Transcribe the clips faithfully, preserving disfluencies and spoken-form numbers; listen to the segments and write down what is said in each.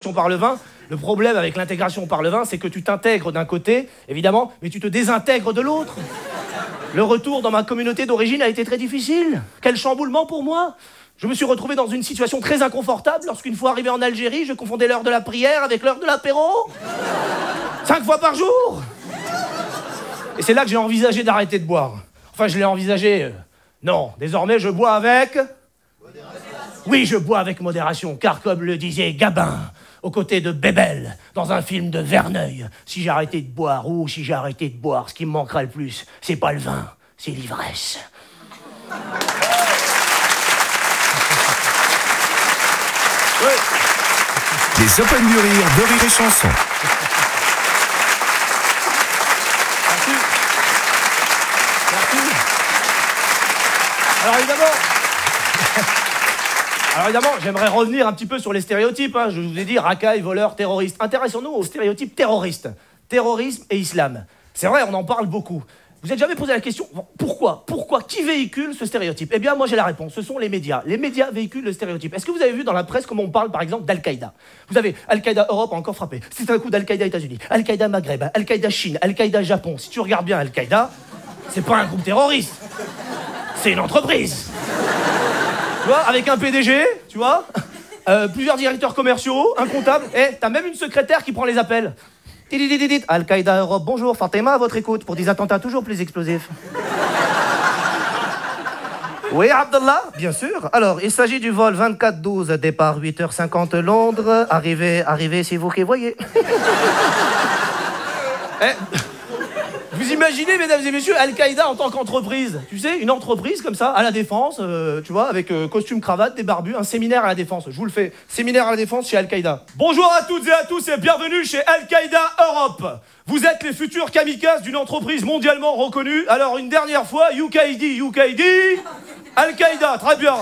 l'intégration par le vin. Le problème avec l'intégration par le vin, c'est que tu t'intègres d'un côté, évidemment, mais tu te désintègres de l'autre. Le retour dans ma communauté d'origine a été très difficile. Quel chamboulement pour moi. Je me suis retrouvé dans une situation très inconfortable lorsqu'une fois arrivé en Algérie, je confondais l'heure de la prière avec l'heure de l'apéro. Cinq fois par jour. Et c'est là que j'ai envisagé d'arrêter de boire. Enfin, je l'ai envisagé... Euh, non, désormais, je bois avec... Modération. Oui, je bois avec modération, car comme le disait Gabin, aux côtés de Bébel, dans un film de Verneuil, si j'ai arrêté de boire, ou si j'ai arrêté de boire, ce qui me manquera le plus, c'est pas le vin, c'est l'ivresse. Oui. Les Open du Rire de Rire et Chanson. Merci. Merci. Alors évidemment... Alors évidemment, j'aimerais revenir un petit peu sur les stéréotypes. Hein. Je vous ai dit racaille, voleur, terroriste. Intéressons-nous aux stéréotypes terroristes. Terrorisme et islam. C'est vrai, on en parle beaucoup. Vous êtes jamais posé la question, pourquoi Pourquoi Qui véhicule ce stéréotype? Eh bien, moi j'ai la réponse, ce sont les médias. Les médias véhiculent le stéréotype. Est-ce que vous avez vu dans la presse comment on parle, par exemple, d'Al-Qaïda? Vous avez Al-Qaïda Europe a encore frappé. C'est un coup d'Al-Qaïda États-Unis, Al-Qaïda Maghreb, Al-Qaïda Chine, Al-Qaïda Japon. Si tu regardes bien Al-Qaïda, c'est pas un groupe terroriste. C'est une entreprise. Tu vois, avec un P D G, tu vois, euh, plusieurs directeurs commerciaux, un comptable, et t'as même une secrétaire qui prend les appels. Tididididit, Al-Qaïda Europe, bonjour, Fatima à votre écoute pour des attentats toujours plus explosifs. Oui, Abdallah, bien sûr. Alors, il s'agit du vol vingt-quatre douze, départ huit heures cinquante Londres, arrivée, arrivée, c'est vous qui voyez. Eh, vous imaginez, mesdames et messieurs, Al-Qaïda en tant qu'entreprise. Tu sais, une entreprise comme ça, à la Défense, euh, tu vois, avec euh, costume, cravate, des barbus, un séminaire à la Défense. Je vous le fais. Séminaire à la Défense chez Al-Qaïda. Bonjour à toutes et à tous et bienvenue chez Al-Qaïda Europe. Vous êtes les futurs kamikazes d'une entreprise mondialement reconnue. Alors, une dernière fois, U K D, U K D, Al-Qaïda, très bien.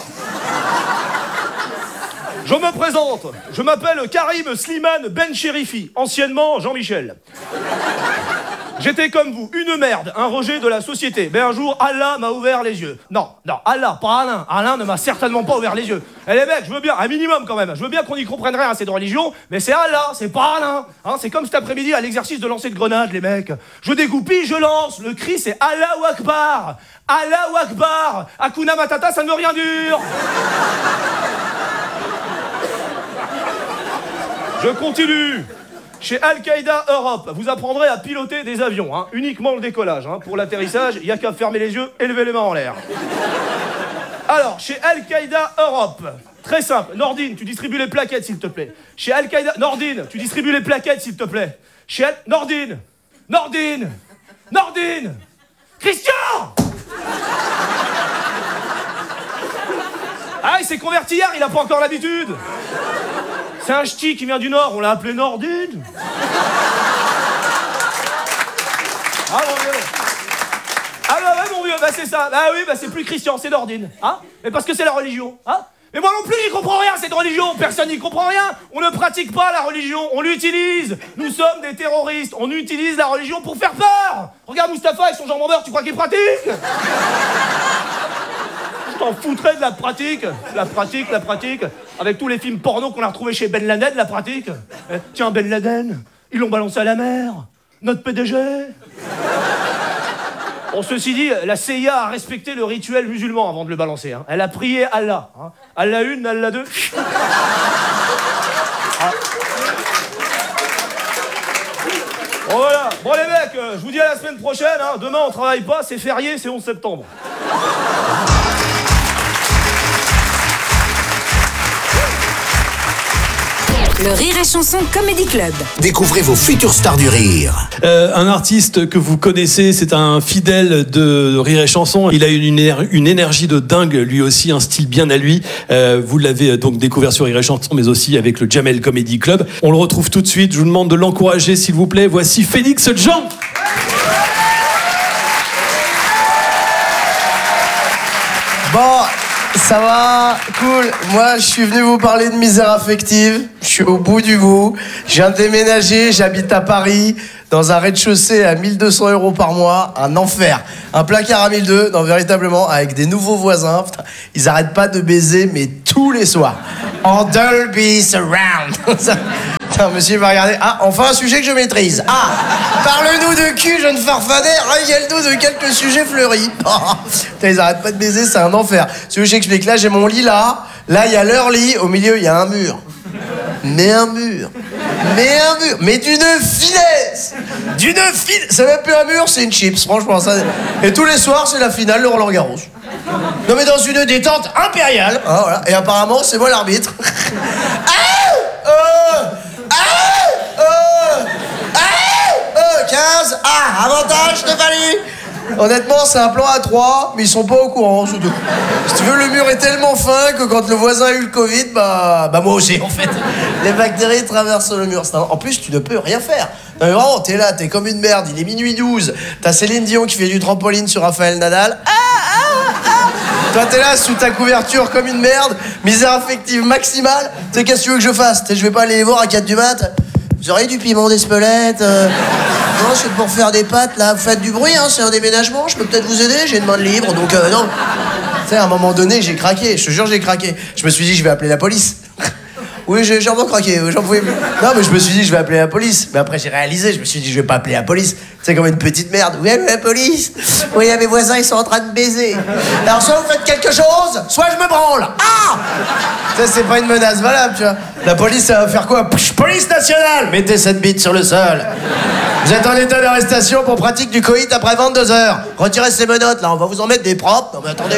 Je me présente. Je m'appelle Karim Slimane Ben Cherifi, anciennement Jean-Michel. J'étais comme vous, une merde, un rejet de la société. Mais un jour, Allah m'a ouvert les yeux. Non, non, Allah, pas Alain. Alain ne m'a certainement pas ouvert les yeux. Eh les mecs, je veux bien, un minimum quand même. Je veux bien qu'on y comprenne rien à cette religion, mais c'est Allah, c'est pas Alain. Hein, c'est comme cet après-midi à l'exercice de lancer de grenade, les mecs. Je dégoupille, je lance. Le cri, c'est Allahu Akbar. Allahu Akbar. Hakuna Matata, ça ne veut rien dire. Je continue. Chez Al-Qaïda Europe, vous apprendrez à piloter des avions, hein, uniquement le décollage. Hein. Pour l'atterrissage, il n'y a qu'à fermer les yeux et lever les mains en l'air. Alors, chez Al-Qaïda Europe, très simple. Nordine, tu distribues les plaquettes, s'il te plaît. Chez Al-Qaïda... Nordine, tu distribues les plaquettes, s'il te plaît. Chez Al... Nordine Nordine Nordine Christian Ah, il s'est converti hier, il n'a pas encore l'habitude. C'est un ch'ti qui vient du Nord, on l'a appelé Nordine. Ah mon vieux. Ah bah ouais mon vieux, bah c'est ça. Bah oui, bah c'est plus Christian, c'est Nordine. Hein? Mais parce que c'est la religion. Hein? Mais moi non plus, j'y comprends rien, cette religion. Personne n'y comprend rien. On ne pratique pas la religion, on l'utilise. Nous sommes des terroristes. On utilise la religion pour faire peur. Regarde Mustapha avec son jambon beurre, tu crois qu'il pratique? Je t'en foutrais de la pratique. La pratique, la pratique. Avec tous les films porno qu'on a retrouvés chez Ben Laden, la pratique. Eh, tiens, Ben Laden, ils l'ont balancé à la mer. Notre P D G. Bon, ceci dit, la C I A a respecté le rituel musulman avant de le balancer. Hein. Elle a prié Allah. Hein. Allah une, Allah deux. Ah. Bon, voilà. Bon, les mecs, euh, je vous dis à la semaine prochaine. Hein. Demain, on travaille pas, c'est férié, c'est onze septembre. Le Rire et Chanson Comedy Club. Découvrez vos futures stars du rire. Euh, un artiste que vous connaissez, c'est un fidèle de Rire et Chanson. Il a une, une, une énergie de dingue, lui aussi, un style bien à lui. Euh, vous l'avez donc découvert sur Rire et Chanson, mais aussi avec le Jamel Comedy Club. On le retrouve tout de suite. Je vous demande de l'encourager, s'il vous plaît. Voici Félix Jean. Bon, ça va, cool. Moi, je suis venu vous parler de misère affective. Je suis au bout du bout. Je viens de déménager, j'habite à Paris, dans un rez-de-chaussée à mille deux cents euros par mois. Un enfer. Un placard à mille deux cents, non, véritablement, avec des nouveaux voisins. Putain, ils arrêtent pas de baiser, mais tous les soirs. En Dolby Surround. Putain, monsieur va regarder. Ah, enfin un sujet que je maîtrise. Ah, parle-nous de cul, jeune farfadet, régale-nous de quelques sujets fleuris. Oh, putain, ils arrêtent pas de baiser, c'est un enfer. Si vous voulez que j'explique, là, j'ai mon lit là. Là, il y a leur lit, au milieu, il y a un mur. Mais un mur. Mais un mur. Mais d'une finesse. D'une finesse. C'est même plus un mur, c'est une chips, franchement. Ça... Et tous les soirs, c'est la finale de Roland Garros. Non, mais dans une détente impériale. Ah, voilà. Et apparemment, c'est moi l'arbitre. Ah euh, ah euh, ah euh, quinze. Ah, avantage, Stéphanie. Honnêtement, c'est un plan à trois, mais ils sont pas au courant, surtout. Si tu veux, le mur est tellement fin que quand le voisin a eu le Covid, bah, bah moi aussi, en fait. Les bactéries traversent le mur. Un... En plus, tu ne peux rien faire. Non, mais vraiment, t'es là, t'es comme une merde, il est minuit douze. T'as Céline Dion qui fait du trampoline sur Raphaël Nadal. Ah, ah, ah. Toi, t'es là, sous ta couverture, comme une merde. Misère affective maximale. Tu sais, qu'est-ce que tu veux que je fasse? Je vais pas aller les voir à quatre du mat. Vous auriez du piment d'Espelette euh... Non, c'est pour faire des pâtes, là. Vous faites du bruit, hein, c'est un déménagement. Je peux peut-être vous aider, j'ai une main de libre, donc euh, non. Tu sais, à un moment donné, j'ai craqué. Je te jure, j'ai craqué. Je me suis dit, je vais appeler la police. Oui, j'ai vraiment craqué, j'en pouvais plus. Non, mais je me suis dit, je vais appeler la police. Mais après, j'ai réalisé, je me suis dit, je vais pas appeler la police. C'est comme une petite merde. Oui, la police. Oui, mes voisins, ils sont en train de baiser. Alors, soit vous faites quelque chose, soit je me branle. Ah! Ça, c'est pas une menace valable, tu vois. La police, ça va faire quoi? Psh, police nationale! Mettez cette bite sur le sol. Vous êtes en état d'arrestation pour pratique du coït après vingt-deux heures. Retirez ces menottes, là, on va vous en mettre des propres. Non, mais attendez.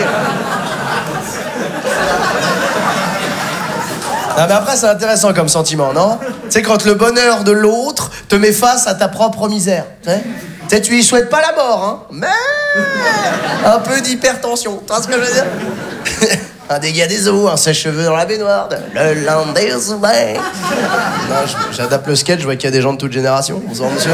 Ah mais après c'est intéressant comme sentiment, non? Tu sais, quand le bonheur de l'autre te met face à ta propre misère. Tu sais, tu sais, tu lui souhaites pas la mort, hein? Mais un peu d'hypertension, tu vois ce que je veux dire? Un dégât des eaux, un sèche-cheveux dans la baignoire, le lendemain. Non, j'adapte le sketch, je vois qu'il y a des gens de toute génération. Bonsoir monsieur.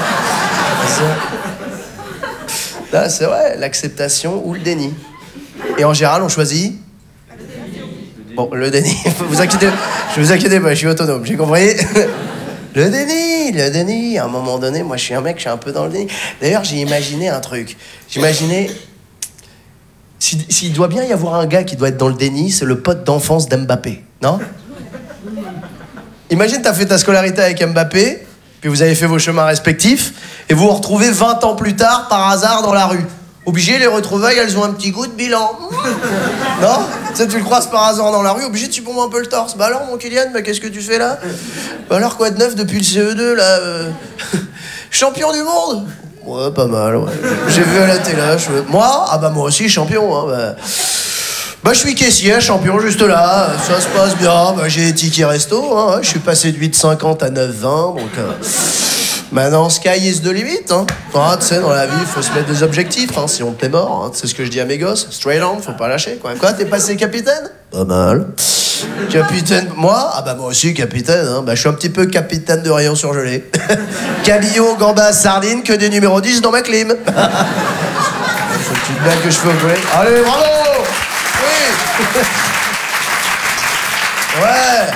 Là, c'est vrai, l'acceptation ou le déni. Et en général, on choisit. Bon, le déni, vous inquiétez, je vous inquiétez pas, je suis autonome, j'ai compris. Le déni, le déni, à un moment donné, moi je suis un mec, je suis un peu dans le déni. D'ailleurs, j'ai imaginé un truc. J'imaginais, s'il, s'il doit bien y avoir un gars qui doit être dans le déni, c'est le pote d'enfance d'Mbappé, non? Imagine, t'as fait ta scolarité avec Mbappé, puis vous avez fait vos chemins respectifs, et vous vous retrouvez vingt ans plus tard, par hasard, dans la rue. Obligé, les retrouvailles, elles ont un petit goût de bilan. Non? Tu sais, tu le croises par hasard dans la rue, obligé, tu pompes un peu le torse. Bah alors, mon Kylian, bah, qu'est-ce que tu fais là? Bah alors, quoi de neuf depuis le C E deux, là euh... Champion du monde? Ouais, pas mal, ouais. J'ai vu à la télé, je... Moi? Ah bah moi aussi, champion, hein, bah... Bah je suis caissier, champion, juste là, ça se passe bien, bah j'ai des tickets resto, hein, je suis passé de huit cinquante à neuf vingt, donc... Euh... Maintenant, sky is the limit, hein. Ah, tu sais, dans la vie, il faut se mettre des objectifs, hein, sinon t'es mort, hein. C'est ce que je dis à mes gosses. Straight on, faut pas lâcher, quoi. Quoi, t'es passé capitaine? Pas mal. Capitaine, moi? Ah bah moi aussi, capitaine, hein. Bah je suis un petit peu capitaine de rayon surgelé. Cabillaud, gambas, sardines, que des numéros dix dans ma clim. C'est une petite blague que je fais au collège. Allez, bravo! Oui! Ouais!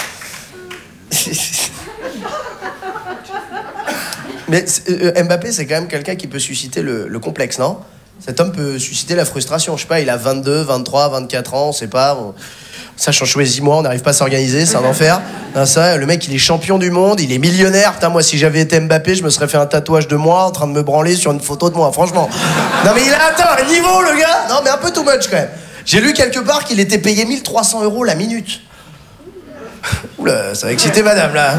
Mais euh, Mbappé, c'est quand même quelqu'un qui peut susciter le, le complexe, non? Cet homme peut susciter la frustration. Je sais pas, il a vingt-deux, vingt-trois, vingt-quatre ans, on sait pas. On... Ça change tous les six mois, on n'arrive pas à s'organiser, c'est un enfer. Non, ça, le mec, il est champion du monde, il est millionnaire. Putain, moi, si j'avais été Mbappé, je me serais fait un tatouage de moi en train de me branler sur une photo de moi, franchement. Non, mais il a atteint un niveau, le gars. Non, mais un peu too much, quand même. J'ai lu quelque part qu'il était payé mille trois cents euros la minute. Oula, ça va exciter madame, là.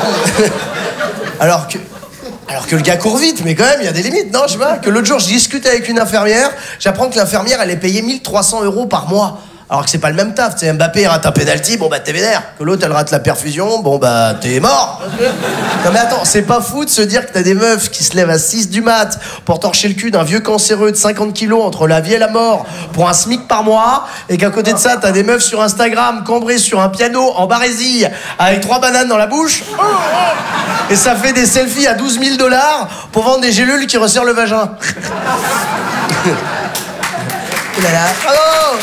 Alors que... Alors que le gars court vite, mais quand même, il y a des limites, non? Je sais pas. Que l'autre jour, je discute avec une infirmière, j'apprends que l'infirmière, elle est payée mille trois cents euros par mois. Alors que c'est pas le même taf. Tu sais, Mbappé rate un penalty, bon bah t'es vénère. Que l'autre, elle rate la perfusion, bon bah t'es mort. Non mais attends, c'est pas fou de se dire que t'as des meufs qui se lèvent à six du mat pour torcher le cul d'un vieux cancéreux de cinquante kilos entre la vie et la mort pour un SMIC par mois, et qu'à côté de ça, t'as des meufs sur Instagram cambrées sur un piano en Barésille avec trois bananes dans la bouche. Et ça fait des selfies à douze mille dollars pour vendre des gélules qui resserrent le vagin. Oh là là. Bravo.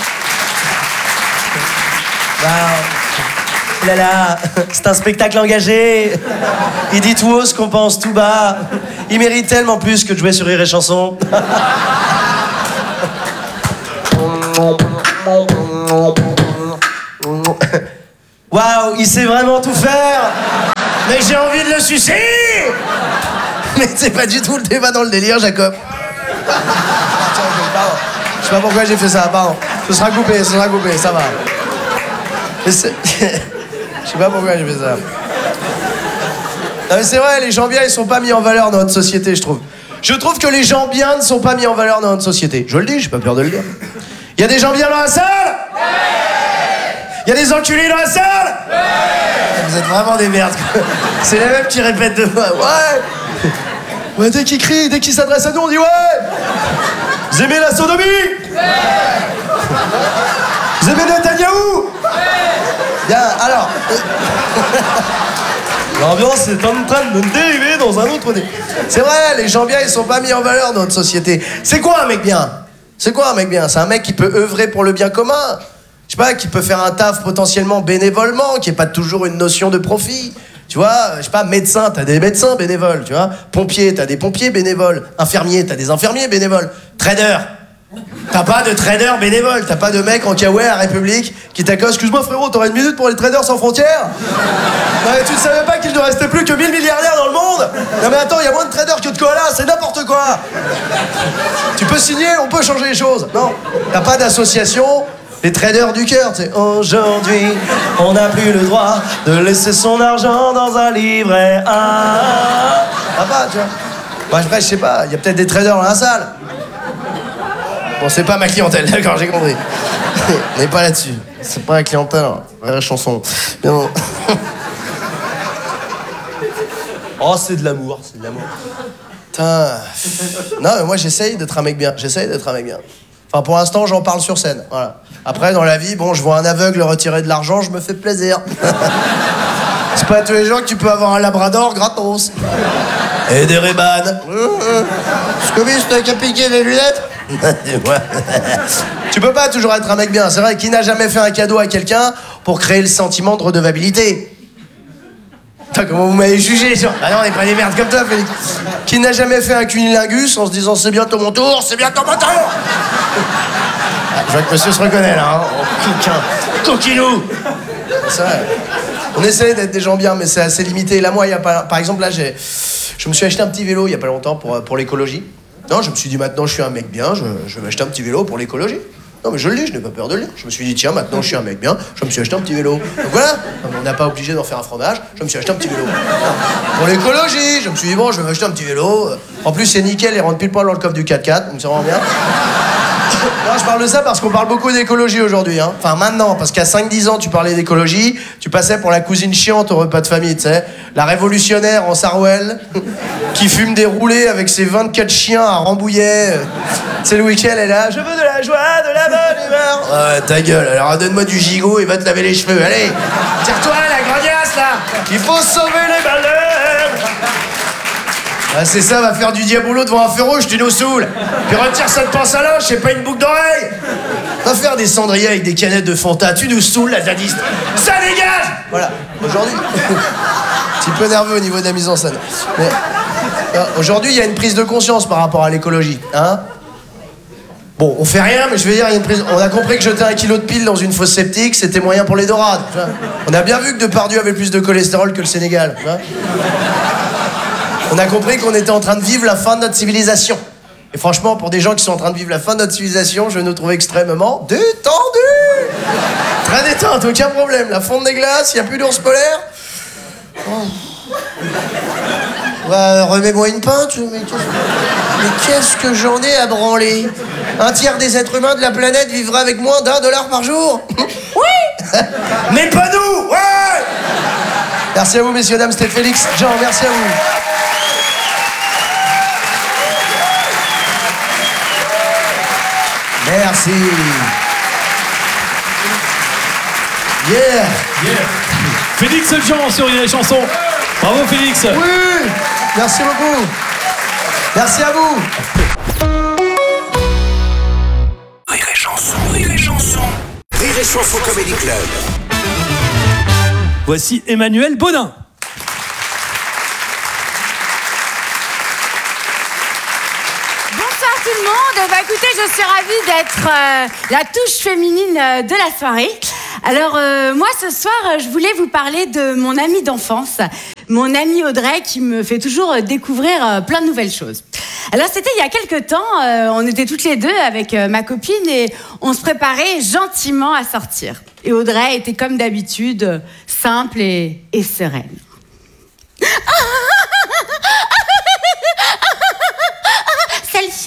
Wow. Là là, c'est un spectacle engagé. Il dit tout haut ce qu'on pense tout bas. Il mérite tellement plus que de jouer sur Rire et Chanson. Waouh, il sait vraiment tout faire. Mais j'ai envie de le sucer. Mais c'est pas du tout le débat dans le délire, Jacob. Pardon. Je sais pas pourquoi j'ai fait ça, pardon. Ce sera coupé, ce sera coupé, ça va. Mais c'est... Je sais pas pourquoi j'ai fait ça. Non mais c'est vrai, les gens bien, ils sont pas mis en valeur dans notre société, je trouve. Je trouve que les gens bien ne sont pas mis en valeur dans notre société. Je le dis, j'ai pas peur de le dire. Il y a des gens bien dans la salle ? Il y a des enculés dans la salle ? Vous êtes vraiment des merdes. C'est les mêmes qui répètent de moi. Ouais. Ouais, dès qu'ils crient, dès qu'ils s'adressent à nous, on dit ouais. Vous aimez la sodomie ? Vous aimez Netanyahou ? Bien, alors... L'ambiance est en train de dériver dans un autre côté. C'est vrai, les gens bien, ils sont pas mis en valeur dans notre société. C'est quoi un mec bien ? C'est quoi un mec bien ? C'est un mec qui peut œuvrer pour le bien commun. Je sais pas, qui peut faire un taf potentiellement bénévolement, qui n'est pas toujours une notion de profit. Tu vois, je sais pas, médecin, t'as des médecins bénévoles, tu vois. Pompier, t'as des pompiers bénévoles. Infirmier, t'as des infirmiers bénévoles. Trader, t'as pas de trader bénévole. T'as pas de mec en kawaii à République qui t'accoste. Excuse-moi frérot, t'aurais une minute pour les traders sans frontières ? Ouais, tu ne savais pas qu'il ne restait plus que mille milliardaires dans le monde ? Non mais attends, il y a moins de traders que de koalas, c'est n'importe quoi. Tu peux signer, on peut changer les choses. Non, t'as pas d'association. Les traders du cœur, tu sais. Aujourd'hui, on n'a plus le droit de laisser son argent dans un livret A. T'as pas, tu vois. Bah, après, je sais pas, il y a peut-être des traders dans la salle. Bon, c'est pas ma clientèle, d'accord, j'ai compris. On n'est pas là-dessus. C'est pas la clientèle, hein. La chanson. Bien. Oh, c'est de l'amour, c'est de l'amour. Putain. Non, mais moi, j'essaye d'être un mec bien. J'essaye d'être un mec bien. Enfin, pour l'instant, j'en parle sur scène. Voilà. Après, dans la vie, bon, je vois un aveugle retirer de l'argent, je me fais plaisir. C'est pas tous les jours que tu peux avoir un labrador gratos. Et des Ray-Ban. Scobie, t'as qu'à piquer les lunettes. Tu peux pas toujours être un mec bien. C'est vrai, qui n'a jamais fait un cadeau à quelqu'un pour créer le sentiment de redevabilité ? Putain, comment vous m'avez jugé, genre. Ah non, on n'est pas des merdes comme toi, Félix. Qui n'a jamais fait un cunilingus en se disant c'est bientôt mon tour, c'est bientôt mon tour. Ah, je vois que monsieur se reconnaît là, hein. Oh, coquin, coquinou. C'est vrai. On essaie d'être des gens bien, mais c'est assez limité. Là, moi, il y a pas. Par exemple, là, j'ai. Je me suis acheté un petit vélo il y a pas longtemps pour, pour l'écologie. Non, je me suis dit maintenant, je suis un mec bien, je, je vais acheter un petit vélo pour l'écologie. Non, mais je le dis, je n'ai pas peur de le dire. Je me suis dit, tiens, maintenant je suis un mec bien, je me suis acheté un petit vélo. Donc voilà, on n'a pas obligé d'en faire un fromage, je me suis acheté un petit vélo. Pour l'écologie, je me suis dit, bon, je vais m'acheter un petit vélo. En plus, c'est nickel, il rentre pile poil dans le coffre du quatre quatre, donc c'est vraiment bien. Non, je parle de ça parce qu'on parle beaucoup d'écologie aujourd'hui. Hein. Enfin, maintenant, parce qu'à cinq dix ans, tu parlais d'écologie, tu passais pour la cousine chiante au repas de famille, tu sais. La révolutionnaire en Sarwell, qui fume des roulés avec ses vingt-quatre chiens à Rambouillet. C'est le week-end, elle est là. Je veux de la joie, de la bonne humeur. Ouais, ta gueule. Alors, donne-moi du gigot et va te laver les cheveux. Allez, tire-toi, la grognasse, là. Il faut sauver les baleines. Ah, c'est ça, va faire du diabolo devant un feu rouge, tu nous saoules. Puis retire cette pince à linge, c'est pas une boucle d'oreille. Va faire des cendriers avec des canettes de Fanta, tu nous saoules, la zadiste. Ça dégage. Voilà, aujourd'hui. Un petit peu nerveux au niveau de la mise en scène. Mais euh, aujourd'hui, il y a une prise de conscience par rapport à l'écologie, hein. Bon, on fait rien, mais je veux dire, il y a une prise... On a compris que jeter un kilo de pile dans une fosse septique, c'était moyen pour les dorades. Tu vois. On a bien vu que Depardieu avait plus de cholestérol que le Sénégal. Tu vois. On a compris qu'on était en train de vivre la fin de notre civilisation. Et franchement, pour des gens qui sont en train de vivre la fin de notre civilisation, je nous trouve extrêmement détendu. Très détente, aucun problème. La fonte des glaces, il n'y a plus d'ours polaire. Oh. Bah, remets-moi une pinte. Mais qu'est-ce, mais qu'est-ce que j'en ai à branler ? Un tiers des êtres humains de la planète vivra avec moins d'un dollar par jour. Oui. Mais pas nous. Ouais. Merci à vous, messieurs, dames. C'était Félix. Jean, merci à vous. Merci. Yeah. Yeah. Félix Jean sur Rire et Chanson. Bravo Félix. Oui. Merci beaucoup. Merci à vous. Rire et Chanson, Rire et Chanson. Rire et Chanson Comedy Club. Voici Emmanuel Bodin. Bonsoir tout le monde. Bah écoutez, je suis ravie d'être euh, la touche féminine euh, de la soirée. Alors euh, moi ce soir, je voulais vous parler de mon amie d'enfance, mon amie Audrey qui me fait toujours découvrir euh, plein de nouvelles choses. Alors c'était il y a quelques temps, euh, on était toutes les deux avec euh, ma copine et on se préparait gentiment à sortir. Et Audrey était comme d'habitude euh, simple et, et sereine. Selfie.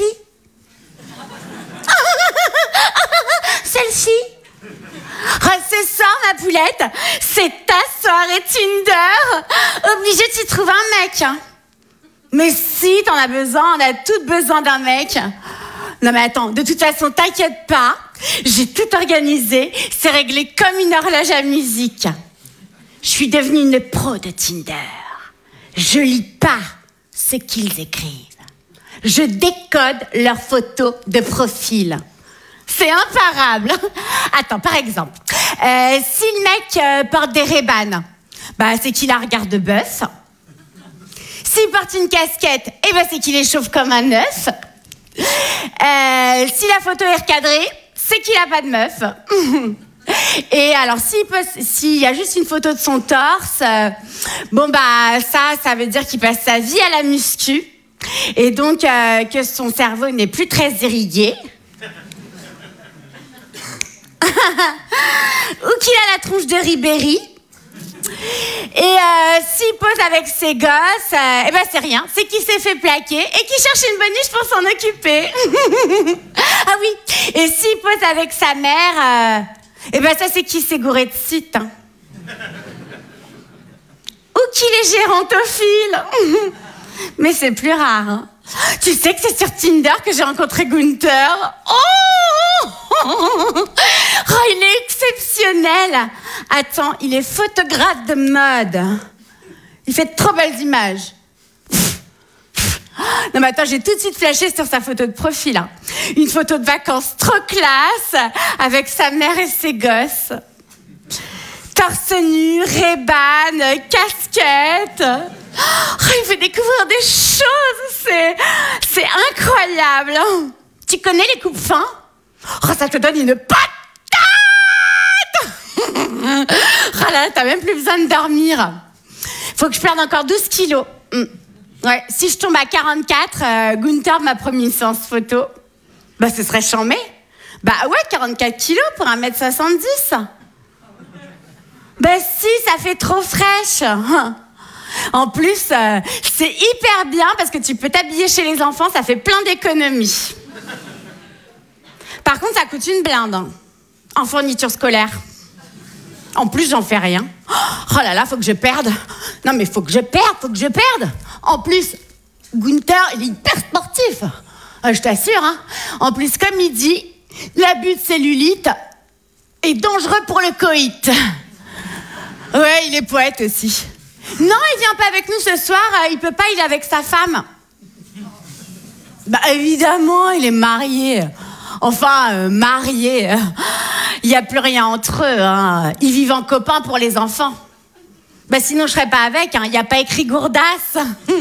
Selfie. Oh, c'est ça, ma poulette. C'est ta soirée Tinder. Obligé de t'y trouver un mec. Mais si t'en as besoin, on a toutes besoin d'un mec. Non mais attends, de toute façon, t'inquiète pas. J'ai tout organisé. C'est réglé comme une horloge à musique. Je suis devenue une pro de Tinder. Je lis pas ce qu'ils écrivent. Je décode leurs photos de profil. C'est imparable. Attends, par exemple, euh, si le mec euh, porte des Ray-Ban, bah, c'est qu'il a un regard de bœuf. S'il porte une casquette, eh ben, c'est qu'il est chauve comme un œuf. Euh, si la photo est recadrée, c'est qu'il a pas de meuf. Et alors, s'il peut, s'il y a juste une photo de son torse, euh, bon, bah, ça, ça veut dire qu'il passe sa vie à la muscu. Et donc, euh, que son cerveau n'est plus très irrigué. Ou qu'il a la tronche de Ribéry. Et euh, s'il pose avec ses gosses, euh, eh ben c'est rien, c'est qu'il s'est fait plaquer et qu'il cherche une bonne niche pour s'en occuper. Ah oui, et s'il pose avec sa mère, euh, eh ben ça c'est qu'il s'est gouré de site. Hein. Ou qu'il est gérontophile. Mais c'est plus rare. Hein. Tu sais que c'est sur Tinder que j'ai rencontré Gunther. Oh, oh, il est exceptionnel. Attends, il est photographe de mode. Il fait de trop belles images. Non mais attends, j'ai tout de suite flashé sur sa photo de profil. Hein. Une photo de vacances trop classe avec sa mère et ses gosses. Torse nu, Ray-Ban, casquette. Oh, il fait découvrir des choses, c'est, c'est incroyable. Tu connais les coupes fins? Oh, ça te donne une patate. Oh là, t'as même plus besoin de dormir. Faut que je perde encore douze kilos. Mm. Ouais, si je tombe à quarante-quatre, euh, Gunther m'a promis une séance photo. Bah, ce serait chambé. Bah ouais, quarante-quatre kilos pour un mètre soixante-dix. Bah si, ça fait trop fraîche. En plus, euh, c'est hyper bien parce que tu peux t'habiller chez les enfants, ça fait plein d'économies. Par contre, ça coûte une blinde hein, en fourniture scolaire. En plus, j'en fais rien. Oh là là, faut que je perde. Non mais faut que je perde, faut que je perde. En plus, Gunther, il est hyper sportif. Euh, je t'assure. Hein. En plus, comme il dit, l'abus de cellulite est dangereux pour le coït. Ouais, il est poète aussi. Non, il vient pas avec nous ce soir, euh, il peut pas, il est avec sa femme. Bah évidemment, il est marié. Enfin, euh, marié. Il y a plus rien entre eux. Hein. Ils vivent en copains pour les enfants. Bah sinon, je serais pas avec. Il hein. n'y a pas écrit Gourdas.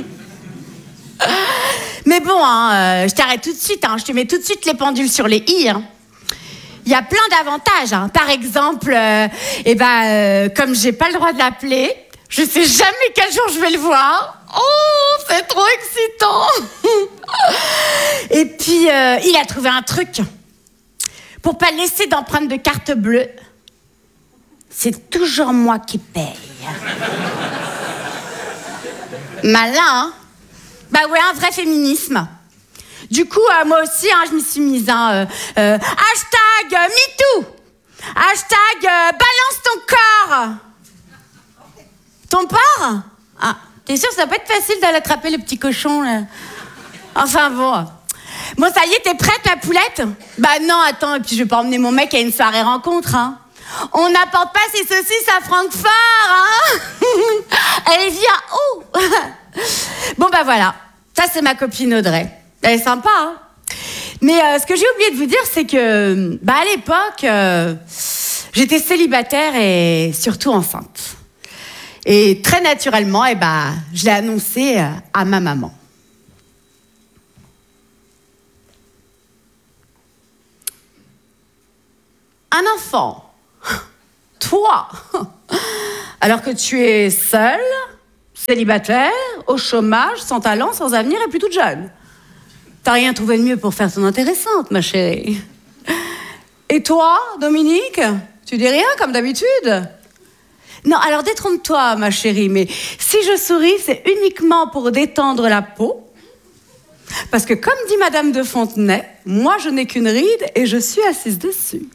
Mais bon, hein, euh, je t'arrête tout de suite. Hein. Je te mets tout de suite les pendules sur les i. Hein. Il y a plein d'avantages. Hein. Par exemple, euh, eh ben, euh, comme j'ai pas le droit de l'appeler, je sais jamais quel jour je vais le voir. Oh, c'est trop excitant. Et puis, euh, il a trouvé un truc. Pour pas laisser d'empreinte de carte bleue, c'est toujours moi qui paye. Malin, hein? Bah ouais, un vrai féminisme. Du coup, euh, moi aussi, hein, je m'y suis mise. Hein, euh, euh, hashtag euh, MeToo. Hashtag euh, balance ton corps. Ton porc? Ah, t'es sûr que ça va pas être facile d'aller attraper le petit cochon, là? Enfin bon. Bon, ça y est, t'es prête, la poulette? Bah non, attends, et puis je vais pas emmener mon mec à une soirée rencontre, hein. On n'apporte pas ses saucisses à Francfort, hein. Allez, viens, oh. Bon, bah voilà. Ça, c'est ma copine Audrey. Elle est sympa, hein. Mais euh, ce que j'ai oublié de vous dire, c'est que, bah à l'époque, euh, j'étais célibataire et surtout enceinte. Et très naturellement, eh bah, je l'ai annoncé à ma maman. Un enfant, toi, alors que tu es seule, Célibataire, au chômage, sans talent, sans avenir et puis toute jeune. T'as rien trouvé de mieux pour faire ton intéressante, ma chérie. Et toi, Dominique, tu dis rien comme d'habitude? Non, alors détrompe-toi, ma chérie, mais si je souris, c'est uniquement pour détendre la peau. Parce que comme dit Madame de Fontenay, moi je n'ai qu'une ride et je suis assise dessus.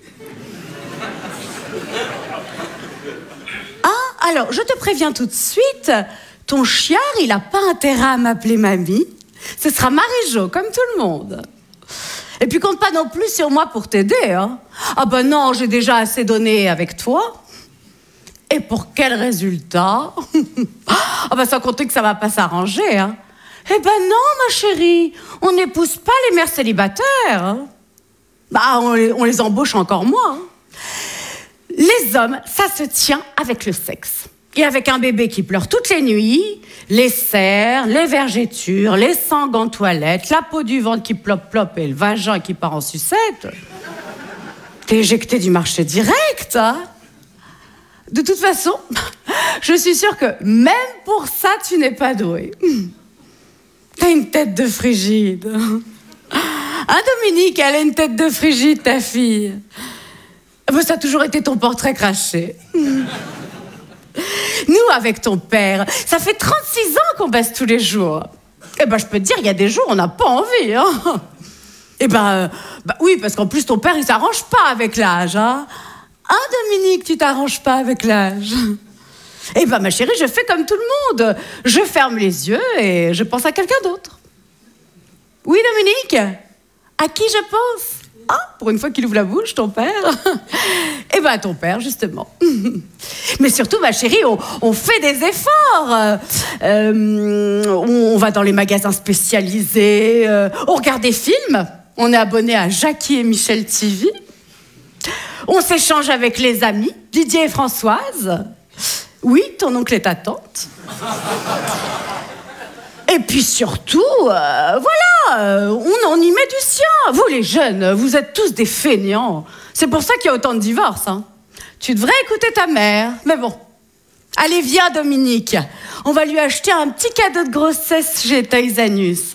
Ah, alors, je te préviens tout de suite, ton chiard, il n'a pas intérêt à m'appeler mamie. Ce sera Marie-Jo, comme tout le monde. Et puis compte pas non plus sur moi pour t'aider, hein. Ah ben non, j'ai déjà assez donné avec toi. Et pour quel résultat? Ah ben sans compter que ça va pas s'arranger, hein. Eh ben non, ma chérie, on n'épouse pas les mères célibataires, hein. Bah, on les, on les embauche encore moins, hein. Les hommes, ça se tient avec le sexe. Et avec un bébé qui pleure toutes les nuits, les serres, les vergetures, les sangs en toilette, la peau du ventre qui plop-plop et le vagin qui part en sucette, t'es éjecté du marché direct, hein. De toute façon, je suis sûre que même pour ça, tu n'es pas doué. T'as une tête de frigide. Hein, Dominique, elle a une tête de frigide, ta fille. Ça a toujours été ton portrait craché. Nous, avec ton père, ça fait trente-six ans qu'on baisse tous les jours. Eh ben, je peux te dire, il y a des jours, on n'a pas envie, hein. Eh ben, euh, bah oui, parce qu'en plus, ton père, il s'arrange pas avec l'âge, hein. Hein, Dominique, tu t'arranges pas avec l'âge? Eh ben, ma chérie, je fais comme tout le monde. Je ferme les yeux et je pense à quelqu'un d'autre. Oui, Dominique? À qui je pense? Ah, pour une fois qu'il ouvre la bouche, ton père. Eh ben, ton père, justement. Mais surtout, ma chérie, on, on fait des efforts. Euh, on va dans les magasins spécialisés, euh, on regarde des films, on est abonné à Jackie et Michel T V, on s'échange avec les amis, Didier et Françoise. Oui, ton oncle et ta tante. Et puis surtout, euh, voilà, euh, on, on y met du sien. Vous, les jeunes, vous êtes tous des feignants. C'est pour ça qu'il y a autant de divorces, hein. Tu devrais écouter ta mère. Mais bon, allez, viens, Dominique. On va lui acheter un petit cadeau de grossesse chez Toys R Us.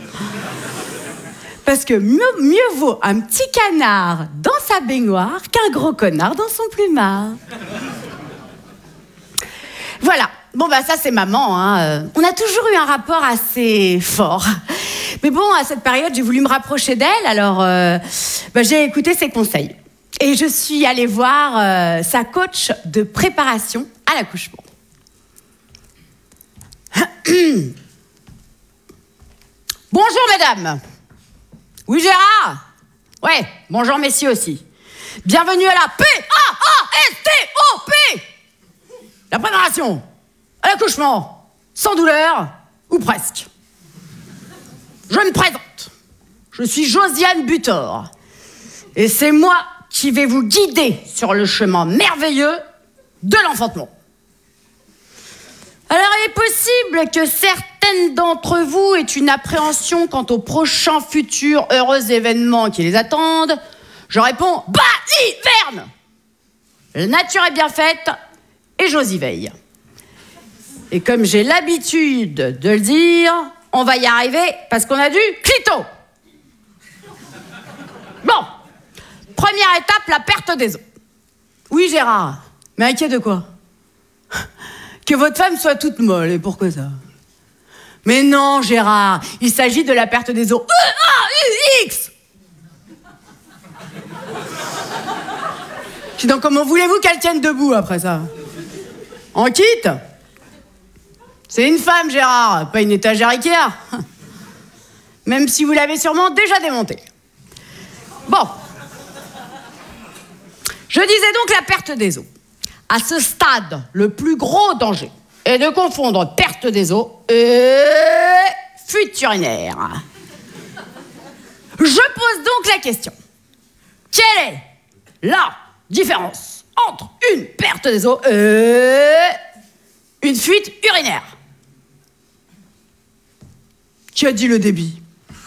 Parce que mieux, mieux vaut un petit canard dans sa baignoire qu'un gros connard dans son plumard. Voilà. Bon, bah ça, c'est maman, hein. On a toujours eu un rapport assez fort. Mais bon, à cette période, j'ai voulu me rapprocher d'elle, alors euh, bah, j'ai écouté ses conseils. Et je suis allée voir euh, sa coach de préparation à l'accouchement. Bonjour, mesdames. Oui, Gérard? Ouais, bonjour, messieurs aussi. Bienvenue à la P A A S T O P. La préparation à l'accouchement, sans douleur, ou presque. Je me présente. Je suis Josiane Butor. Et c'est moi qui vais vous guider sur le chemin merveilleux de l'enfantement. Alors, il est possible que certaines d'entre vous aient une appréhension quant aux prochains futurs heureux événements qui les attendent. Je réponds, baliverne! La nature est bien faite et j'ose y veille. Et comme j'ai l'habitude de le dire, on va y arriver parce qu'on a du clito. Bon, première étape, la perte des os. Oui, Gérard, mais inquiet de quoi? Que votre femme soit toute molle, et pourquoi ça? Mais non, Gérard, il s'agit de la perte des os. E A U X. Donc comment voulez-vous qu'elle tienne debout après ça? En kit? C'est une femme, Gérard, pas une étagère Ikea. Même si vous l'avez sûrement déjà démontée. Bon. Je disais donc la perte des os. À ce stade, le plus gros danger est de confondre perte des os et fuite urinaire. Je pose donc la question. Quelle est la différence entre une perte des os et une fuite urinaire? Qui a dit le débit?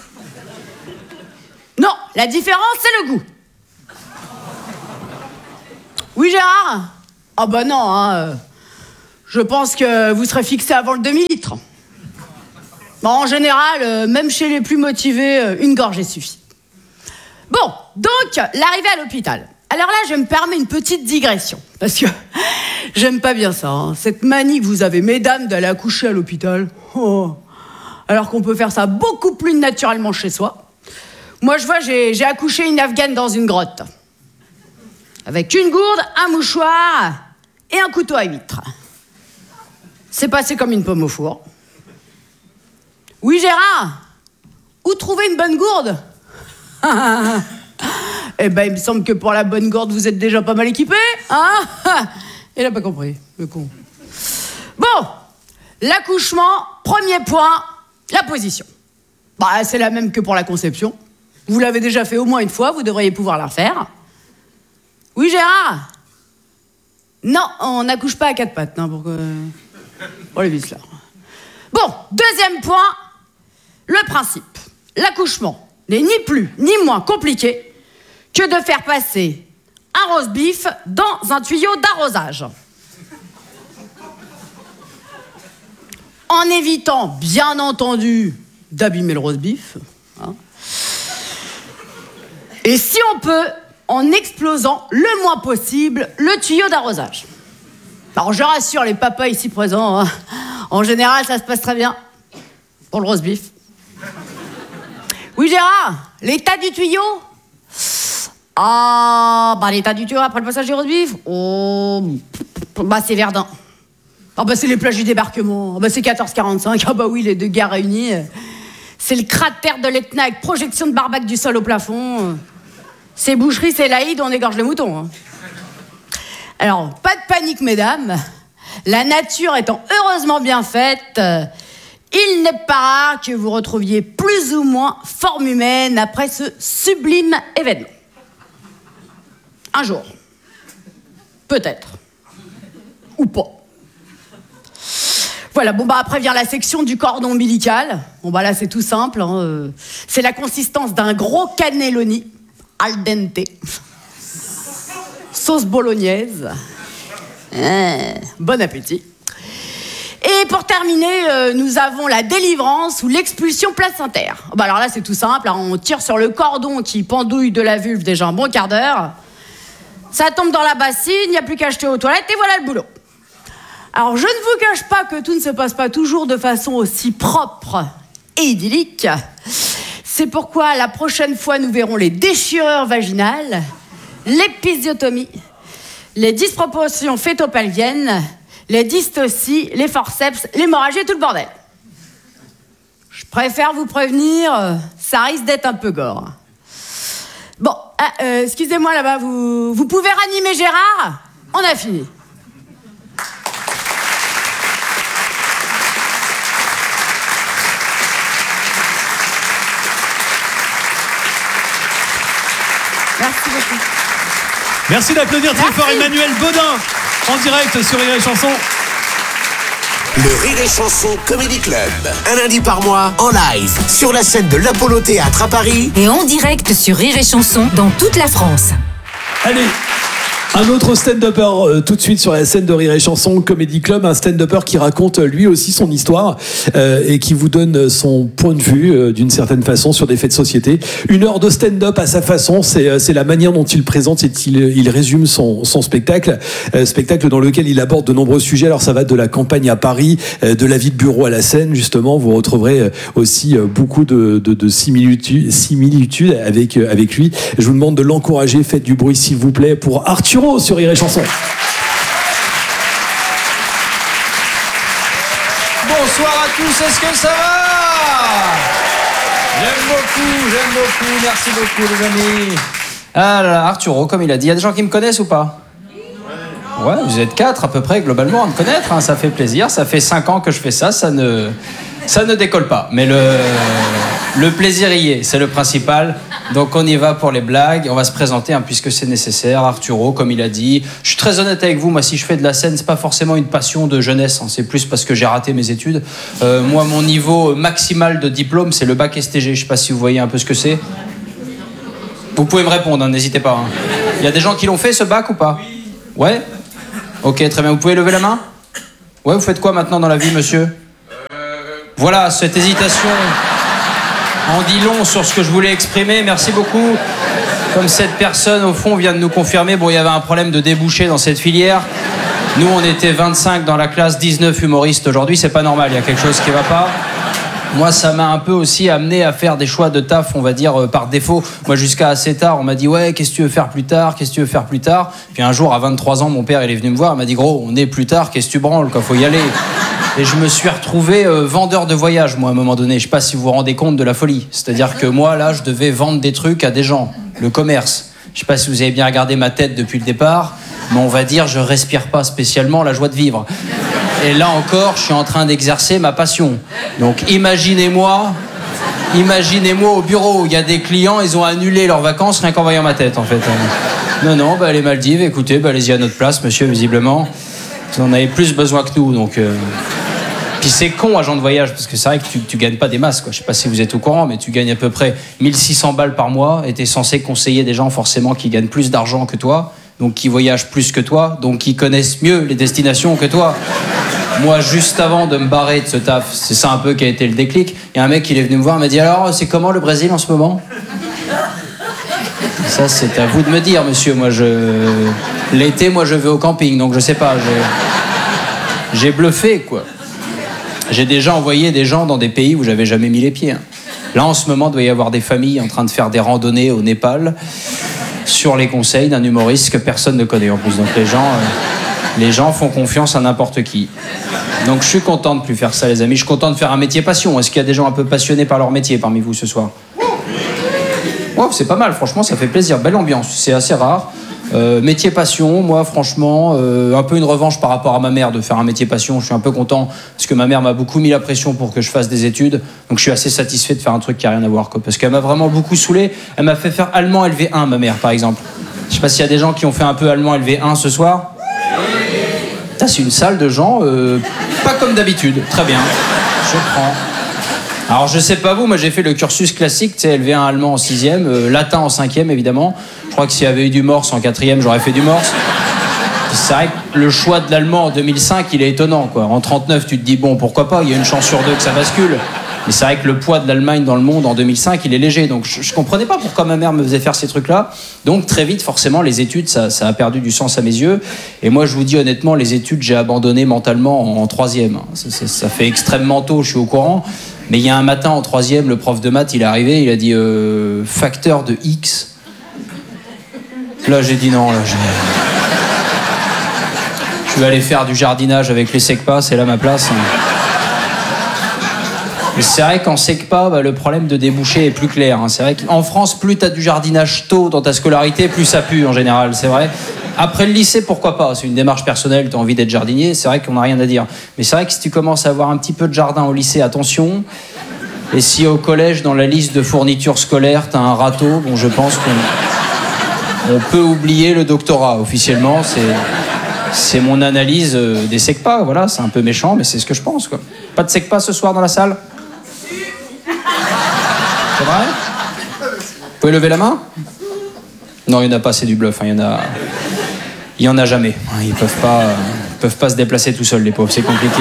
Non, la différence, c'est le goût. Oui, Gérard? Ah bah non, hein. Je pense que vous serez fixé avant le demi-litre. Bon, en général, euh, même chez les plus motivés, euh, une gorgée suffit. Bon, donc, l'arrivée à l'hôpital. Alors là, je me permets une petite digression, parce que j'aime pas bien ça, hein, cette manie que vous avez, mesdames, d'aller accoucher à l'hôpital. Oh. Alors qu'on peut faire ça beaucoup plus naturellement chez soi. Moi, je vois, j'ai, j'ai accouché une Afghane dans une grotte. Avec une gourde, un mouchoir et un couteau à huître. C'est passé comme une pomme au four. Oui, Gérard, où trouver une bonne gourde? Eh ben, il me semble que pour la bonne gourde, vous êtes déjà pas mal équipé, hein? Il a pas compris, le con. Bon, l'accouchement, premier point, la position. Bah, c'est la même que pour la conception. Vous l'avez déjà fait au moins une fois, vous devriez pouvoir la refaire. Oui, Gérard? Non, on n'accouche pas à quatre pattes, hein, pour que... pour les vis là. Bon, deuxième point, le principe. L'accouchement n'est ni plus ni moins compliqué que de faire passer un roast beef dans un tuyau d'arrosage. En évitant, bien entendu, d'abîmer le roast beef. Hein. Et si on peut, en explosant le moins possible le tuyau d'arrosage. Alors je rassure les papas ici présents, hein. En général ça se passe très bien. Pour le roast beef. Oui Gérard, l'état du tuyau? Ah, bah l'état du tuyau après le passage du roast beef? Oh, bah c'est Verdun. Ah bah c'est les plages du débarquement. Ah bah c'est quatorze quarante-cinq. Ah bah oui, les deux gares réunies. C'est le cratère de l'Etna avec projection de barbac du sol au plafond. C'est boucherie, c'est l'Aïd, on égorge les moutons. Hein. Alors, pas de panique, mesdames. La nature étant heureusement bien faite, il n'est pas rare que vous retrouviez plus ou moins forme humaine après ce sublime événement. Un jour. Peut-être. Ou pas. Voilà, bon bah après vient la section du cordon ombilical. Bon bah là c'est tout simple. Hein. C'est la consistance d'un gros cannelloni al dente. Sauce bolognaise. Euh, bon appétit. Et pour terminer, euh, nous avons la délivrance ou l'expulsion placentaire. Bah alors là c'est tout simple, hein. On tire sur le cordon qui pendouille de la vulve déjà un bon quart d'heure. Ça tombe dans la bassine, il n'y a plus qu'à jeter aux toilettes et voilà le boulot. Alors je ne vous cache pas que tout ne se passe pas toujours de façon aussi propre et idyllique. C'est pourquoi la prochaine fois nous verrons les déchirures vaginales, l'épisiotomie, les disproportions fœtopelviennes, les dystocies, les forceps, l'hémorragie et tout le bordel. Je préfère vous prévenir, ça risque d'être un peu gore. Bon, ah, euh, excusez-moi là-bas, vous, vous pouvez ranimer Gérard? On a fini. Merci beaucoup. Merci d'applaudir très fort Emmanuel Baudin en direct sur Rire et Chanson. Le Rire et Chanson Comedy Club, un lundi par mois en live sur la scène de l'Apollo Théâtre à Paris Et en direct sur Rire et Chanson dans toute la France. Allez, un autre stand-upper euh, tout de suite sur la scène de Rire et Chanson Comedy Club, un stand-upper qui raconte lui aussi son histoire euh, et qui vous donne son point de vue euh, d'une certaine façon sur des faits de société. Une heure de stand-up à sa façon, c'est, c'est la manière dont il présente, c'est qu'il il résume son, son spectacle, euh, spectacle dans lequel il aborde de nombreux sujets. Alors ça va de la campagne à Paris, euh, de la vie de bureau à la scène justement. Vous retrouverez euh, aussi euh, beaucoup de, de, de similitudes, similitudes avec, euh, avec lui. Je vous demande de l'encourager, faites du bruit s'il vous plaît pour Arturo sur Rire et Chanson. Bonsoir à tous, est-ce que ça va? J'aime beaucoup, j'aime beaucoup, merci beaucoup les amis. Ah là là, Arturo, comme il a dit, il y a des gens qui me connaissent ou pas? Ouais, vous êtes quatre à peu près globalement à me connaître, hein, ça fait plaisir, ça fait cinq ans que je fais ça, ça ne, ça ne décolle pas. Mais le, le plaisir y est, c'est le principal. Donc on y va pour les blagues, on va se présenter hein, puisque c'est nécessaire. Arturo, comme il a dit, je suis très honnête avec vous, moi si je fais de la scène, c'est pas forcément une passion de jeunesse, hein, c'est plus parce que j'ai raté mes études. Euh, moi mon niveau maximal de diplôme c'est le bac S T G, je sais pas si vous voyez un peu ce que c'est. Vous pouvez me répondre, hein, n'hésitez pas. Hein. Il y a des gens qui l'ont fait ce bac ou pas? Ouais. Ok, très bien, vous pouvez lever la main? Ouais, vous faites quoi maintenant dans la vie, monsieur? Voilà, cette hésitation en dit long sur ce que je voulais exprimer. Merci beaucoup. Comme cette personne, au fond, vient de nous confirmer, bon, il y avait un problème de débouché dans cette filière. Nous, on était vingt-cinq dans la classe, dix-neuf humoristes aujourd'hui. C'est pas normal, il y a quelque chose qui va pas. Moi, ça m'a un peu aussi amené à faire des choix de taf, on va dire, euh, par défaut. Moi, jusqu'à assez tard, on m'a dit « Ouais, qu'est-ce que tu veux faire plus tard? Qu'est-ce que tu veux faire plus tard ?» Puis un jour, à vingt-trois ans, mon père, il est venu me voir, il m'a dit « Gros, on est plus tard, qu'est-ce que tu branles, quoi, faut y aller. » Et je me suis retrouvé euh, vendeur de voyage, moi, à un moment donné. Je sais pas si vous vous rendez compte de la folie. C'est-à-dire que moi, là, je devais vendre des trucs à des gens. Le commerce. Je sais pas si vous avez bien regardé ma tête depuis le départ, mais on va dire, je respire pas spécialement la joie de vivre. Et là encore, je suis en train d'exercer ma passion. Donc imaginez-moi, imaginez-moi au bureau où il y a des clients, ils ont annulé leurs vacances rien qu'en voyant ma tête, en fait. Non, non, bah, les Maldives, écoutez, bah, allez-y à notre place, monsieur, visiblement. Vous en avez plus besoin que nous, donc... Euh... Puis c'est con, agent de voyage, parce que c'est vrai que tu, tu gagnes pas des masses, quoi. Je sais pas si vous êtes au courant, mais tu gagnes à peu près mille six cents balles par mois, et t'es censé conseiller des gens, forcément, qui gagnent plus d'argent que toi, donc qui voyagent plus que toi, donc qui connaissent mieux les destinations que toi. Moi, juste avant de me barrer de ce taf, c'est ça un peu qui a été le déclic, il y a un mec qui est venu me voir, il m'a dit « Alors, c'est comment le Brésil en ce moment ?» Ça, c'est à vous de me dire, monsieur. Moi, je... L'été, moi, je vais au camping, donc je sais pas, j'ai, j'ai bluffé, quoi. J'ai déjà envoyé des gens dans des pays où j'avais jamais mis les pieds. Hein. Là, en ce moment, il doit y avoir des familles en train de faire des randonnées au Népal sur les conseils d'un humoriste que personne ne connaît en plus. Donc les gens, euh, les gens font confiance à n'importe qui. Donc je suis content de plus faire ça, les amis. Je suis content de faire un métier passion. Est-ce qu'il y a des gens un peu passionnés par leur métier parmi vous ce soir? Wow, c'est pas mal, franchement, ça fait plaisir. Belle ambiance, c'est assez rare. Euh, métier passion, moi franchement, euh, un peu une revanche par rapport à ma mère de faire un métier passion. Je suis un peu content parce que ma mère m'a beaucoup mis la pression pour que je fasse des études. Donc je suis assez satisfait de faire un truc qui a rien à voir, quoi, parce qu'elle m'a vraiment beaucoup saoulé. Elle m'a fait faire allemand L V un, ma mère, par exemple. Je sais pas s'il y a des gens qui ont fait un peu allemand L V un ce soir. Ça, c'est une salle de gens, euh, pas comme d'habitude. Très bien, je prends. Alors je sais pas vous, moi j'ai fait le cursus classique, tu sais, L V un allemand en sixième, euh, latin en cinquième évidemment. Je crois que s'il y avait eu du morse en quatrième, j'aurais fait du morse. Puis c'est vrai que le choix de l'allemand en deux mille cinq, il est étonnant, quoi. En trente-neuf, tu te dis bon, pourquoi pas, il y a une chance sur deux que ça bascule. Mais c'est vrai que le poids de l'Allemagne dans le monde en deux mille cinq, il est léger. Donc je, je comprenais pas pourquoi ma mère me faisait faire ces trucs-là. Donc très vite, forcément, les études, ça, ça a perdu du sens à mes yeux. Et moi, je vous dis honnêtement, les études, j'ai abandonné mentalement en, en troisième. Ça, ça, ça fait extrêmement tôt, je suis au courant. Mais il y a un matin en troisième, le prof de maths, il est arrivé, il a dit euh, facteur de X. Là, j'ai dit non, là, je... je vais aller faire du jardinage avec les SECPA, c'est là ma place. Et c'est vrai qu'en SECPA, bah, le problème de débouché est plus clair. Hein. C'est vrai qu'en France, plus t'as du jardinage tôt dans ta scolarité, plus ça pue en général, c'est vrai. Après le lycée, pourquoi pas? C'est une démarche personnelle, t'as envie d'être jardinier, c'est vrai qu'on n'a rien à dire. Mais c'est vrai que si tu commences à avoir un petit peu de jardin au lycée, attention. Et si au collège, dans la liste de fournitures scolaires, t'as un râteau, bon, je pense qu'on on peut oublier le doctorat officiellement. C'est, c'est mon analyse des SECPA, voilà, c'est un peu méchant, mais c'est ce que je pense, quoi. Pas de SECPA ce soir dans la salle? C'est vrai? Vous pouvez lever la main? Non, il n'y en a pas, c'est du bluff. Il hein, y en a, il y en a jamais. Ils peuvent pas, ils peuvent pas se déplacer tout seuls, les pauvres. C'est compliqué.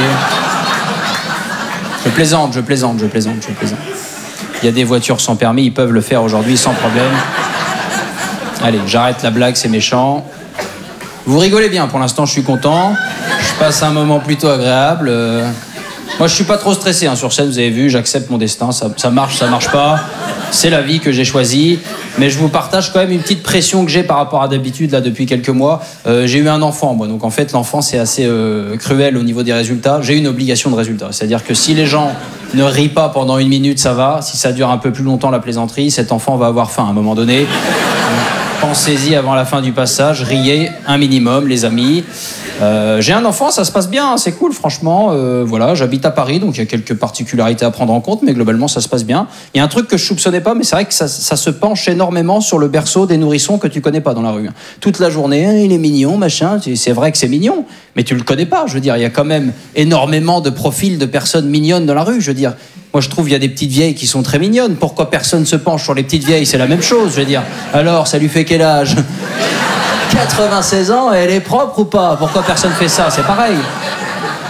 Je plaisante, je plaisante, je plaisante, je plaisante. Il y a des voitures sans permis, ils peuvent le faire aujourd'hui sans problème. Allez, j'arrête la blague, c'est méchant. Vous rigolez bien, pour l'instant, je suis content. Je passe un moment plutôt agréable. Euh... Moi, je suis pas trop stressé hein, sur scène, vous avez vu, j'accepte mon destin. Ça, ça marche, ça marche pas. C'est la vie que j'ai choisie. Mais je vous partage quand même une petite pression que j'ai par rapport à d'habitude, là, depuis quelques mois. Euh, j'ai eu un enfant, moi. Donc, en fait, l'enfant, c'est assez euh, cruel au niveau des résultats. J'ai une obligation de résultat. C'est-à-dire que si les gens ne rient pas pendant une minute, ça va. Si ça dure un peu plus longtemps, la plaisanterie, cet enfant va avoir faim à un moment donné. Donc, pensez-y avant la fin du passage. Riez un minimum, les amis. Euh, j'ai un enfant, ça se passe bien, c'est cool, franchement. Euh, voilà, j'habite à Paris, donc il y a quelques particularités à prendre en compte, mais globalement, ça se passe bien. Il y a un truc que je soupçonnais pas, mais c'est vrai que ça, ça se penche énormément sur le berceau des nourrissons que tu connais pas dans la rue. Toute la journée, il est mignon, machin. C'est vrai que c'est mignon, mais tu le connais pas. Je veux dire, il y a quand même énormément de profils de personnes mignonnes dans la rue. Je veux dire, moi, je trouve qu'il y a des petites vieilles qui sont très mignonnes. Pourquoi personne se penche sur les petites vieilles? C'est la même chose. Je veux dire, alors, ça lui fait quel âge? quatre-vingt-seize ans, elle est propre ou pas? Pourquoi personne fait ça? C'est pareil.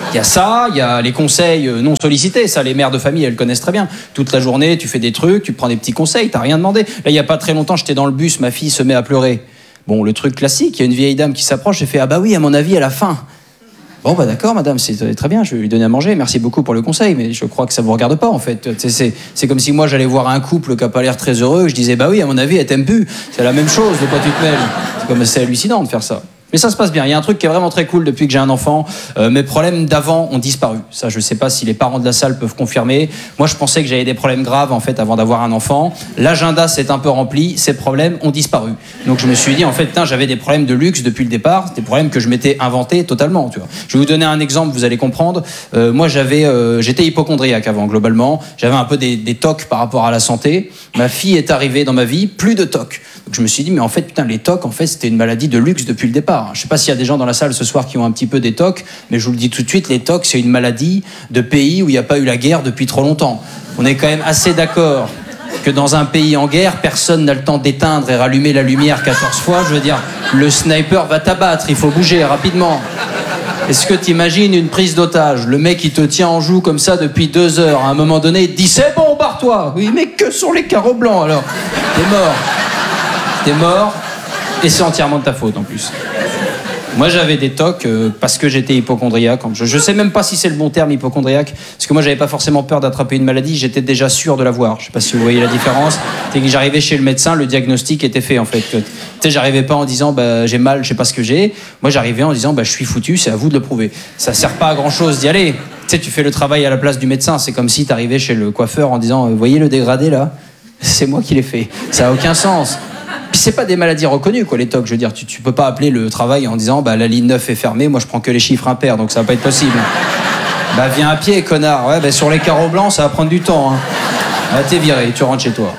Il y a ça, il y a les conseils non sollicités. Ça, les mères de famille, elles connaissent très bien. Toute la journée, tu fais des trucs, tu prends des petits conseils, t'as rien demandé. Là, il y a pas très longtemps, j'étais dans le bus, ma fille se met à pleurer. Bon, le truc classique, il y a une vieille dame qui s'approche et fait « Ah bah oui, à mon avis, elle a faim. » Bon, bah d'accord, madame, c'est très bien, je vais lui donner à manger. Merci beaucoup pour le conseil, mais je crois que ça vous regarde pas, en fait. C'est comme si moi, j'allais voir un couple qui a pas l'air très heureux et je disais « Bah oui, à mon avis, elle t'aime plus. » C'est la même chose, de quoi tu te mêles. C'est comme c'est hallucinant de faire ça. Mais ça se passe bien. Il y a un truc qui est vraiment très cool depuis que j'ai un enfant. Euh, mes problèmes d'avant ont disparu. Ça, je sais pas si les parents de la salle peuvent confirmer. Moi, je pensais que j'avais des problèmes graves, en fait, avant d'avoir un enfant. L'agenda s'est un peu rempli. Ces problèmes ont disparu. Donc, je me suis dit, en fait, j'avais des problèmes de luxe depuis le départ. Des problèmes que je m'étais inventé totalement, tu vois. Je vais vous donner un exemple, vous allez comprendre. Euh, moi, j'avais, euh, j'étais hypocondriaque avant, globalement. J'avais un peu des, des tocs par rapport à la santé. Ma fille est arrivée dans ma vie, plus de tocs. Donc, je me suis dit, mais en fait, putain, les tocs, en fait, c'était une maladie de luxe depuis le départ. Je sais pas s'il y a des gens dans la salle ce soir qui ont un petit peu des tocs, mais je vous le dis tout de suite, les tocs, c'est une maladie de pays où il n'y a pas eu la guerre depuis trop longtemps. On est quand même assez d'accord que dans un pays en guerre, personne n'a le temps d'éteindre et rallumer la lumière quatorze fois. Je veux dire, le sniper va t'abattre, il faut bouger rapidement. Est-ce que tu imagines une prise d'otage? Le mec, il te tient en joue comme ça depuis deux heures. À un moment donné, il te dit « C'est bon, barre-toi !» Oui, mais que sont les carreaux blancs, alors? T'es mort. T'es mort, et c'est entièrement de ta faute, en plus. Moi, j'avais des tocs euh, parce que j'étais hypocondriaque. Je, je sais même pas si c'est le bon terme, hypocondriaque, parce que moi, j'avais pas forcément peur d'attraper une maladie, j'étais déjà sûr de l'avoir. Je sais pas si vous voyez la différence. C'est que j'arrivais chez le médecin, le diagnostic était fait, en fait. Tu sais, j'arrivais pas en disant, bah, j'ai mal, je sais pas ce que j'ai. Moi, j'arrivais en disant, bah, je suis foutu, c'est à vous de le prouver. Ça sert pas à grand chose d'y aller. Tu sais, tu fais le travail à la place du médecin. C'est comme si t'arrivais chez le coiffeur en disant, vous voyez le dégradé là? C'est moi qui l'ai fait. Ça a aucun sens. Puis c'est pas des maladies reconnues, quoi, les tocs. Je veux dire, tu, tu peux pas appeler le travail en disant bah la ligne neuf est fermée, moi je prends que les chiffres impairs, donc ça va pas être possible. Bah viens à pied, connard. Ouais, bah sur les carreaux blancs, ça va prendre du temps. Hein. Bah t'es viré, tu rentres chez toi.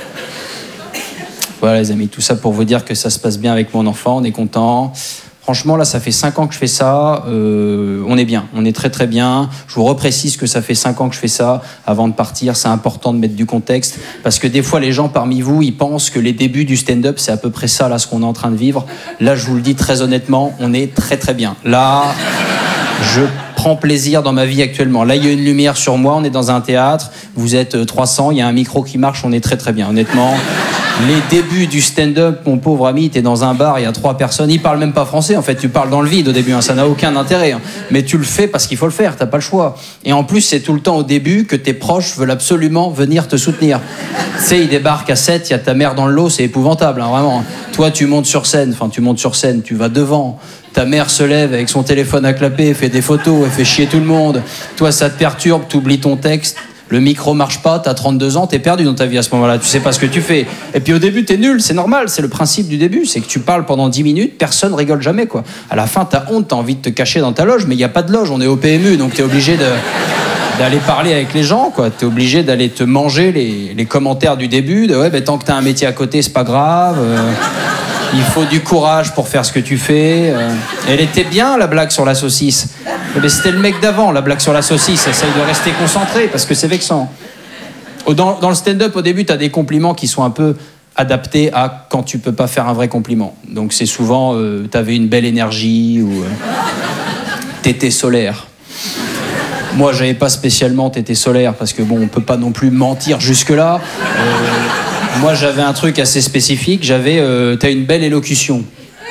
Voilà les amis, tout ça pour vous dire que ça se passe bien avec mon enfant, on est content. Franchement, là, ça fait cinq ans que je fais ça. Euh, on est bien, on est très très bien. Je vous reprécise que ça fait cinq ans que je fais ça. Avant de partir, c'est important de mettre du contexte. Parce que des fois, les gens parmi vous, ils pensent que les débuts du stand-up, c'est à peu près ça, là, ce qu'on est en train de vivre. Là, je vous le dis très honnêtement, on est très très bien. Là, je prends plaisir dans ma vie actuellement. Là, il y a une lumière sur moi, on est dans un théâtre. Vous êtes trois cents, il y a un micro qui marche, on est très très bien, honnêtement. Les débuts du stand-up, mon pauvre ami, t'es dans un bar, il y a trois personnes, ils parlent même pas français, en fait, tu parles dans le vide au début, hein, ça n'a aucun intérêt, hein. Mais tu le fais parce qu'il faut le faire, t'as pas le choix. Et en plus, c'est tout le temps au début que tes proches veulent absolument venir te soutenir. Tu sais, ils débarquent à sept, il y a ta mère dans le lot, c'est épouvantable, hein, vraiment. Toi, tu montes sur scène, enfin, tu montes sur scène, tu vas devant. Ta mère se lève avec son téléphone à clapper, fait des photos, elle fait chier tout le monde. Toi, ça te perturbe, t'oublies ton texte. Le micro marche pas, t'as trente-deux ans, t'es perdu dans ta vie à ce moment-là, tu sais pas ce que tu fais. Et puis au début, t'es nul, c'est normal, c'est le principe du début, c'est que tu parles pendant dix minutes, personne rigole jamais, quoi. À la fin, t'as honte, t'as envie de te cacher dans ta loge, mais il y a pas de loge, on est au P M U, donc t'es obligé de, d'aller parler avec les gens, quoi. T'es obligé d'aller te manger les, les commentaires du début, de ouais, ben tant que t'as un métier à côté, c'est pas grave. Euh, il faut du courage pour faire ce que tu fais. Euh, elle était bien, la blague sur la saucisse. Mais c'était le mec d'avant, la blague sur la saucisse. Essaye de rester concentré parce que c'est vexant. Dans, dans le stand-up, au début, t'as des compliments qui sont un peu adaptés à quand tu peux pas faire un vrai compliment. Donc c'est souvent, euh, t'avais une belle énergie ou euh, t'étais solaire. Moi, j'avais pas spécialement t'étais solaire parce que bon, on peut pas non plus mentir jusque-là. Euh, moi, j'avais un truc assez spécifique. J'avais, euh, t'as une belle élocution.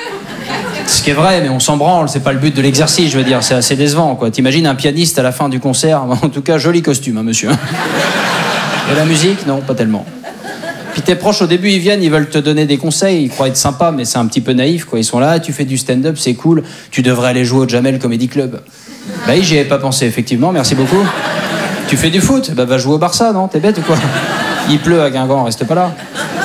Ce qui est vrai, mais on s'en branle, c'est pas le but de l'exercice, je veux dire, c'est assez décevant, quoi. T'imagines un pianiste à la fin du concert, en tout cas, joli costume, hein, monsieur. Et la musique, non, pas tellement. Puis tes proches, au début, ils viennent, ils veulent te donner des conseils, ils croient être sympas, mais c'est un petit peu naïf, quoi. Ils sont là, tu fais du stand-up, c'est cool, tu devrais aller jouer au Jamel Comedy Club. Bah oui, j'y avais pas pensé, effectivement, merci beaucoup. Tu fais du foot, bah va jouer au Barça, non? T'es bête ou quoi? Il pleut à Guingamp, reste pas là.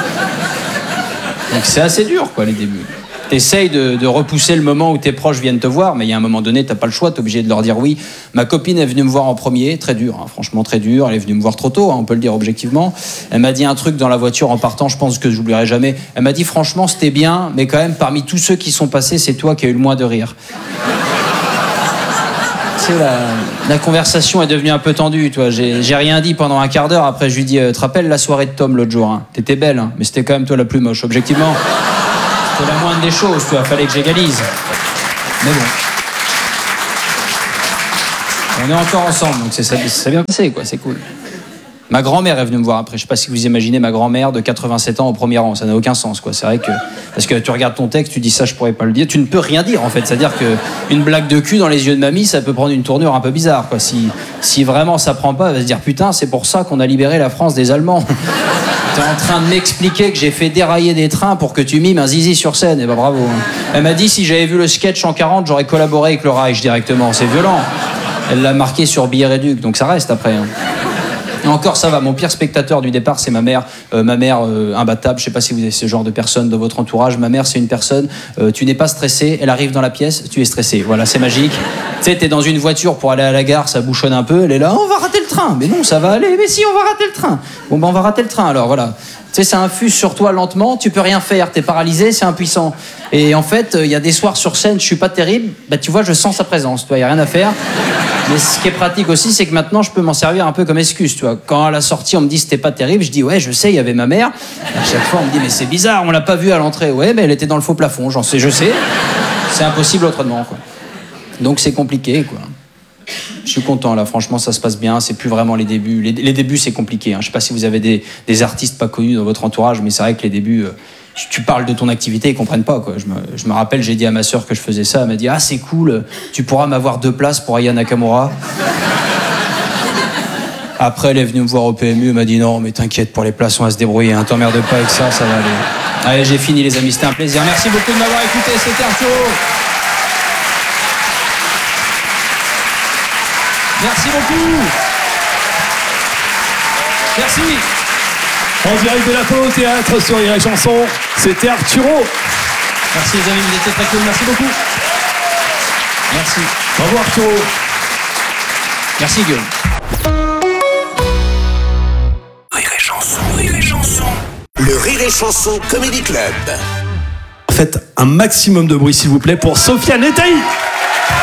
Donc c'est assez dur, quoi, les débuts. T'essayes de, de repousser le moment où tes proches viennent te voir, mais il y a un moment donné, t'as pas le choix, t'es obligé de leur dire oui. Ma copine est venue me voir en premier, très dur, hein, franchement très dur. Elle est venue me voir trop tôt, hein, on peut le dire objectivement. Elle m'a dit un truc dans la voiture en partant, je pense que j'oublierai jamais. Elle m'a dit franchement, c'était bien, mais quand même, parmi tous ceux qui sont passés, c'est toi qui as eu le moins de rire. Tu sais, la, la conversation est devenue un peu tendue, toi. J'ai, j'ai rien dit pendant un quart d'heure. Après, je lui dis, euh, te rappelles la soirée de Tom l'autre jour, hein. T'étais belle, hein, mais c'était quand même toi la plus moche, objectivement. C'est la moindre des choses, tu vois, fallait que j'égalise. Mais bon. On est encore ensemble, donc c'est ça, ça bien passé, quoi. C'est cool. Ma grand-mère est venue me voir après. Je sais pas si vous imaginez ma grand-mère de quatre-vingt-sept ans au premier rang. Ça n'a aucun sens, quoi. C'est vrai que parce que tu regardes ton texte, tu dis ça, je pourrais pas le dire. Tu ne peux rien dire, en fait. C'est-à-dire que une blague de cul dans les yeux de mamie, ça peut prendre une tournure un peu bizarre, quoi. Si si vraiment ça prend pas, elle va se dire putain, c'est pour ça qu'on a libéré la France des Allemands. T'es en train de m'expliquer que j'ai fait dérailler des trains pour que tu mimes un zizi sur scène. Et bah bravo. Elle m'a dit si j'avais vu le sketch en quarante, j'aurais collaboré avec le Reich directement. C'est violent. Elle l'a marqué sur billet réduc, donc ça reste après. Hein. Et encore, ça va. Mon pire spectateur du départ, c'est ma mère. Euh, ma mère, euh, imbattable. Je sais pas si vous avez ce genre de personne dans votre entourage. Ma mère, c'est une personne. Euh, tu n'es pas stressé. Elle arrive dans la pièce. Tu es stressé. Voilà, c'est magique. Tu sais, t'es dans une voiture pour aller à la gare, ça bouchonne un peu. Elle est là, oh, on va rater le train. Mais non, ça va aller. Mais si, on va rater le train. Bon, ben, on va rater le train. Alors voilà. Tu sais, ça infuse sur toi lentement. Tu peux rien faire. T'es paralysé. C'est impuissant. Et en fait, il euh, y a des soirs sur scène, je suis pas terrible. Bah, tu vois, je sens sa présence. Tu vois, y a rien à faire. Mais ce qui est pratique aussi, c'est que maintenant, je peux m'en servir un peu comme excuse, tu vois. Quand à la sortie, on me dit c'était pas terrible, je dis ouais, je sais, il y avait ma mère. À chaque fois, on me dit mais c'est bizarre, on l'a pas vue à l'entrée. Ouais, mais elle était dans le faux plafond, j'en sais, je sais. C'est impossible autrement, quoi. Donc c'est compliqué, quoi. Je suis content, là, franchement, ça se passe bien. C'est plus vraiment les débuts. Les, les débuts, c'est compliqué. Hein. Je sais pas si vous avez des, des artistes pas connus dans votre entourage, mais c'est vrai que les débuts... Euh, tu parles de ton activité, ils comprennent pas, quoi. Je me, je me rappelle, j'ai dit à ma sœur que je faisais ça. Elle m'a dit ah c'est cool, tu pourras m'avoir deux places pour Aya Nakamura. Après, elle est venue me voir au P M U, elle m'a dit non mais t'inquiète, pour les places on va se débrouiller, hein. T'emmerdes pas avec ça, ça va aller. Allez, j'ai fini les amis, c'était un plaisir. Merci beaucoup de m'avoir écouté, c'était Arturo. Merci beaucoup. Merci. En direct de l'Apollo Théâtre sur Rire et Chanson, c'était Arturo. Merci les amis, vous étiez très cool, merci beaucoup. Merci. Bravo Arturo. Merci Guillaume. Rire et Chanson, Rire et Chanson. Le Rire et Chanson Comedy Club. Faites un maximum de bruit s'il vous plaît pour Sofiane et Taïk.